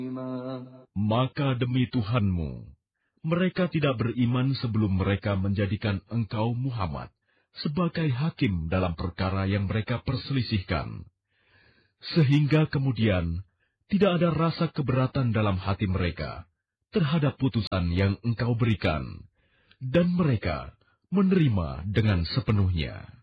Maka demi Tuhanmu, mereka tidak beriman sebelum mereka menjadikan engkau Muhammad sebagai hakim dalam perkara yang mereka perselisihkan. Sehingga kemudian tidak ada rasa keberatan dalam hati mereka terhadap putusan yang engkau berikan, dan mereka menerima dengan sepenuhnya.